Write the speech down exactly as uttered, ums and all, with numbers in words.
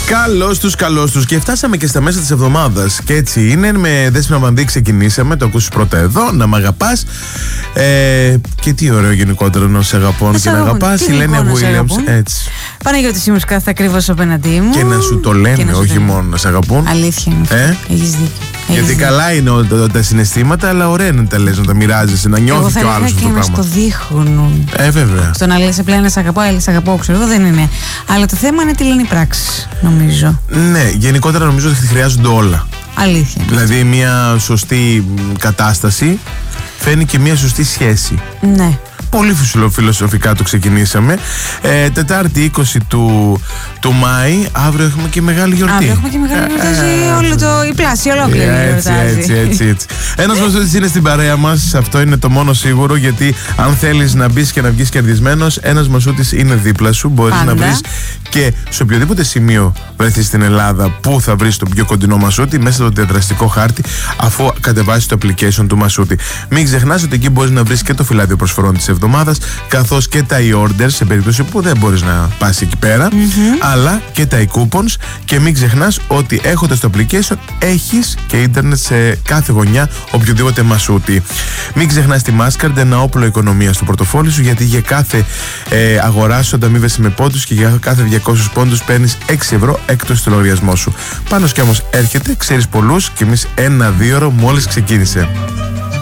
Καλώς τους, καλώς τους. Και φτάσαμε και στα μέσα της εβδομάδας. Και έτσι είναι. Με Δέσποινα Βανδύ ξεκινήσαμε. Το ακούσεις πρώτα εδώ. Να μ' αγαπάς. Ε, και τι ωραίο γενικότερα να σε αγαπώ και να αγαπάς. Η Λένια Βίλιαμς. Έτσι. Παναγιώτη Σίμους κάθεται ακριβώς απέναντί μου. Και να σου το λένε, όχι λένε. Μόνο να σε αγαπούν. Αλήθεια είναι αυτό. Ε? Έχεις δίκιο. Γιατί Έχεις καλά είναι όλα τα, τα συναισθήματα, αλλά ωραία είναι να τα λες, να τα μοιράζεσαι, να νιώθει κι ο άλλος αυτό το πράγμα. Και να στο δείχνουν. Ε, βέβαια. Στο να λες απλά να σε αγαπώ, αλλά σε αγαπώ, ξέρω εγώ, δεν είναι. Αλλά το θέμα είναι τι λένε οι πράξεις, νομίζω. Ναι, γενικότερα νομίζω ότι χρειάζονται όλα. Αλήθεια. Δηλαδή, μια σωστή κατάσταση φαίνει και μια σωστή σχέση. Ναι. Πολύ φιλοσοφικά το ξεκινήσαμε. Ε, Τετάρτη είκοσι του, του Μάη. Αύριο έχουμε και μεγάλη γιορτή. Αύριο έχουμε και μεγάλη γιορτή. Ε, όλο το, η πλάση ολόκληρη έτσι, γιορτάζει. έτσι, έτσι, έτσι. Ένας μασούτης είναι στην παρέα μας. Αυτό είναι το μόνο σίγουρο. Γιατί αν θέλεις να μπεις και να βγεις κερδισμένος, ένας μασούτης είναι δίπλα σου. Μπορείς να βρεις και σε οποιοδήποτε σημείο βρεθείς στην Ελλάδα που θα βρεις το πιο κοντινό μασούτη μέσα στο διαδραστικό χάρτη, αφού κατεβάσεις το application του μασούτη. Μην ξεχνάς ότι εκεί μπορείς να βρεις και το φυλάδιο προσφορών της εβδομάδας, καθώς και τα e-orders σε περίπτωση που δεν μπορείς να πας εκεί πέρα, mm-hmm. αλλά και τα e-coupons. Και μην ξεχνάς ότι έχοντας το application έχεις και ίντερνετ σε κάθε γωνιά οποιοδήποτε μασούτη. Μην ξεχνάς τη Mastercard, ένα όπλο οικονομίας στο πορτοφόλι σου, γιατί για κάθε ε, αγορά σου ανταμείβεσαι με πόντους και για κάθε διακόσιους πόντους παίρνεις έξι ευρώ έκπτωση στο λογαριασμό σου. Πάνω και όμως έρχεται, ξέρεις πολλούς και εμείς ένα δύο ώρο μόλις ξεκίνησε.